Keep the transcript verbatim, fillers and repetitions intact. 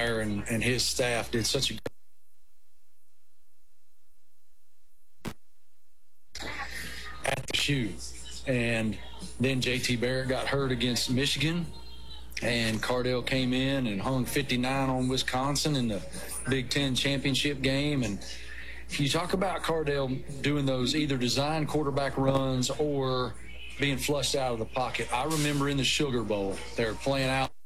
Meyer and, and his staff did such a at the shoe. And then J T Barrett got hurt against Michigan, and Cardale came in and hung fifty-nine on Wisconsin in the Big Ten championship game. And you talk about Cardale doing those either design quarterback runs or being flushed out of the pocket. I remember in the Sugar Bowl, they were playing out